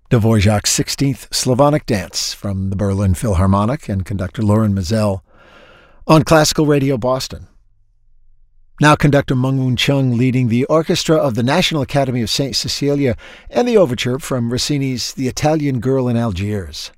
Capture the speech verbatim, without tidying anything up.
Dvorak's sixteenth Slavonic Dance from the Berlin Philharmonic and conductor Lorin Maazel on Classical Radio Boston. Now conductor Meng Woon Chung leading the orchestra of the National Academy of Saint Cecilia and the overture from Rossini's The Italian Girl in Algiers.